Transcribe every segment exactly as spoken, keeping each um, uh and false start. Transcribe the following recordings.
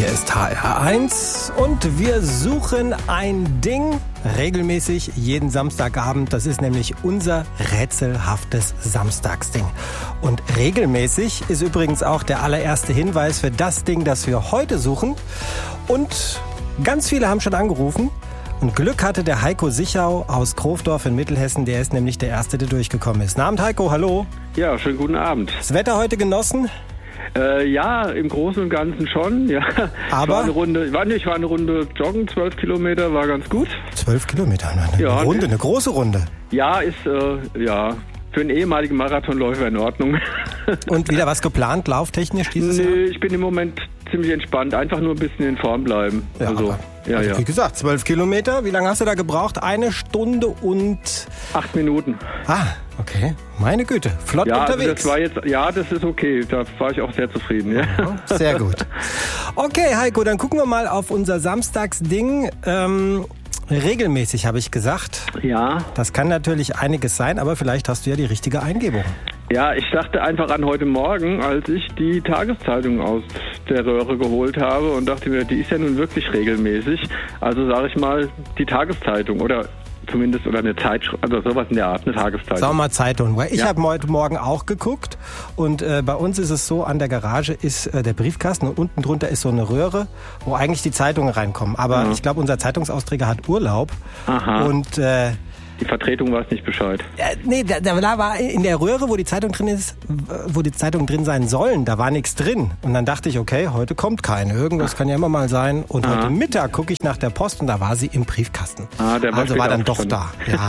Hier ist H R eins und wir suchen ein Ding regelmäßig jeden Samstagabend. Das ist nämlich unser rätselhaftes Samstagsding. Und regelmäßig ist übrigens auch der allererste Hinweis für das Ding, das wir heute suchen. Und ganz viele haben schon angerufen. Und Glück hatte der Heiko Sichau aus Krofdorf in Mittelhessen. Der ist nämlich der Erste, der durchgekommen ist. Guten Abend, Heiko, hallo. Ja, schönen guten Abend. Das Wetter heute genossen? Äh, ja, im Großen und Ganzen schon, ja. Aber? Ich war eine Runde, war nicht, ich war eine Runde joggen, zwölf Kilometer, war ganz gut. Zwölf Kilometer, eine ja, Runde, eine große Runde. Ja, ist, äh, ja, für einen ehemaligen Marathonläufer in Ordnung. Und wieder was geplant, lauftechnisch dieses nee, Jahr? Nee, ich bin im Moment ziemlich entspannt, einfach nur ein bisschen in Form bleiben. Ja, also, aber, ja, also ja. wie gesagt, zwölf Kilometer, wie lange hast du da gebraucht? Eine Stunde und... Acht Minuten. Ah, okay. Meine Güte, flott ja, unterwegs. Also das war jetzt, ja, das ist okay, da war ich auch sehr zufrieden. Ja. Sehr gut. Okay, Heiko, dann gucken wir mal auf unser Samstagsding. Ähm, regelmäßig, habe ich gesagt. Ja. Das kann natürlich einiges sein, aber vielleicht hast du ja die richtige Eingebung. Ja, ich dachte einfach an heute Morgen, als ich die Tageszeitung aus der Röhre geholt habe und dachte mir, die ist ja nun wirklich regelmäßig. Also sage ich mal, die Tageszeitung oder zumindest oder eine Zeitschrift, also sowas in der Art, eine Tageszeitung. Sagen wir mal Zeitung. Ich ja. habe heute Morgen auch geguckt und äh, bei uns ist es so, an der Garage ist äh, der Briefkasten und unten drunter ist so eine Röhre, wo eigentlich die Zeitungen reinkommen. Aber ja. ich glaube, unser Zeitungsausträger hat Urlaub. Aha. Und äh, die Vertretung weiß nicht Bescheid. Äh, nee, da, da war in der Röhre, wo die Zeitung drin ist, wo die Zeitung drin sein sollen, da war nichts drin. Und dann dachte ich, okay, heute kommt keine. Irgendwas kann ja immer mal sein. Und Aha. heute Mittag gucke ich nach der Post und da war sie im Briefkasten. Ah, der war also war dann doch drin. da. Ja.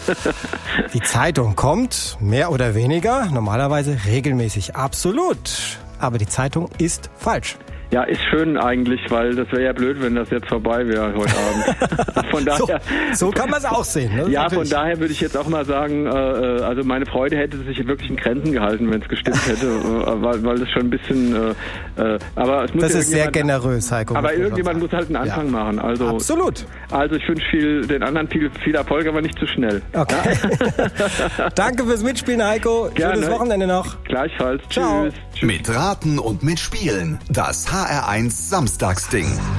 Die Zeitung kommt, mehr oder weniger, normalerweise regelmäßig, absolut. Aber die Zeitung ist falsch. Ja, ist schön eigentlich, weil das wäre ja blöd, wenn das jetzt vorbei wäre heute Abend. Von daher, so, so kann man es auch sehen. Ne? Ja, von daher würde ich jetzt auch mal sagen, äh, also meine Freude hätte sich wirklich in Grenzen gehalten, wenn es gestimmt hätte, äh, weil, weil das schon ein bisschen, äh, äh, aber es muss das ja ist sehr generös, Heiko. Aber irgendjemand muss halt einen Anfang ja. machen. Also, absolut. Also ich wünsche viel, den anderen viel, viel Erfolg, aber nicht zu schnell. Okay. Ja? Danke fürs Mitspielen, Heiko. Gerne. Schönes Wochenende noch. Gleichfalls. Ciao. Tschüss. Mit Raten und Mitspielen. Das H R eins Samstagsding.